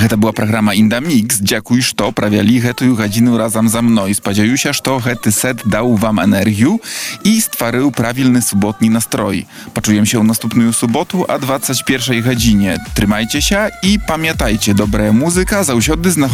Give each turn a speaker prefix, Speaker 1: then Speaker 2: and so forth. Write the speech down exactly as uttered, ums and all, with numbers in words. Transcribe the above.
Speaker 1: Гэта была праграма Індамікс. Дзякуй, што правялі гэтую гадзіну разам за мной. Спадзяюся, што гэты сет даў вам энергію і стварыў правільны суботні настрой. Пачуемся ў наступную суботу о двадцать первой гадзіне. Трымайцеся і памятайце, добрая музыка заўсёды знаходзіцца